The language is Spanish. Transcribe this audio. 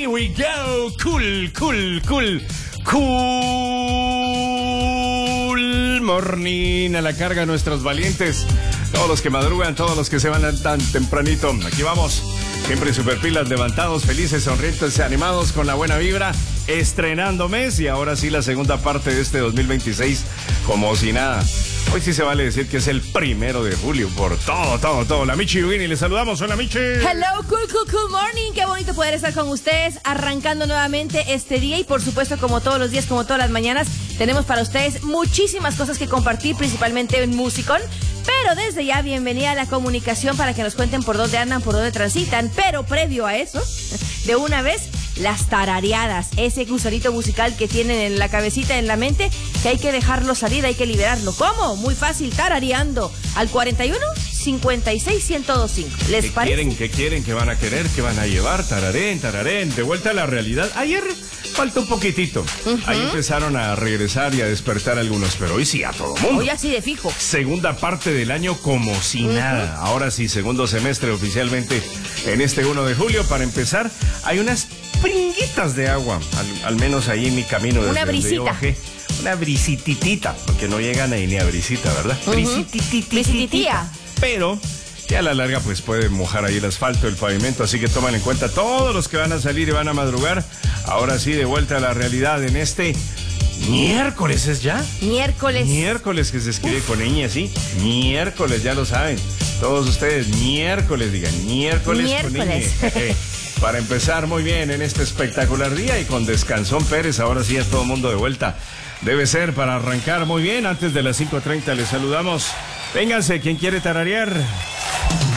Here we go. Cool morning. A la carga nuestros valientes. Todos los que madrugan, todos los que se van tan tempranito. Aquí vamos. Siempre super pilas, levantados, felices, sonrientes, animados, con la buena vibra. Estrenando mes y ahora sí la segunda parte de este 2026 como si nada. Hoy sí se vale decir que es el 1 de julio por todo. La Michi Yugini, les saludamos. Hola, Michi. Hello, cool morning. Qué bonito poder estar con ustedes arrancando nuevamente este día y por supuesto como todos los días, como todas las mañanas, tenemos para ustedes muchísimas cosas que compartir, principalmente en Musicón. Pero desde ya, bienvenida a la comunicación para que nos cuenten por dónde andan, por dónde transitan. Pero previo a eso, de una vez, las tarareadas. Ese gusanito musical que tienen en la cabecita, en la mente, que hay que dejarlo salir, hay que liberarlo. ¿Cómo? Muy fácil, tarareando al 41-56-1025. ¿Les parece? ¿Qué quieren? ¿Qué van a querer? ¿Qué van a llevar? Tararén. De vuelta a la realidad. Ayer falta un poquitito. Ahí empezaron a regresar y a despertar algunos, pero hoy sí a todo mundo. Hoy así de fijo. Segunda parte del año como si nada. Ahora sí, segundo semestre oficialmente en este 1 de julio. Para empezar, hay unas pringuitas de agua, al menos ahí en mi camino. Una brisita. Una brisititita, porque no llegan ahí ni a brisita, ¿verdad? Brisititía. Pero que a la larga pues puede mojar ahí el asfalto, el pavimento, así que toman en cuenta todos los que van a salir y van a madrugar. Ahora sí, de vuelta a la realidad en este miércoles, ¿es ya? Miércoles que se escribe con ñ, ¿sí? Miércoles, ya lo saben. Todos ustedes, miércoles, digan, miércoles. Con ñ. Para empezar muy bien en este espectacular día y con Descansón Pérez, ahora sí es todo mundo de vuelta. Debe ser para arrancar muy bien. Antes de las 5:30 les saludamos. Vénganse, quien quiere tararear.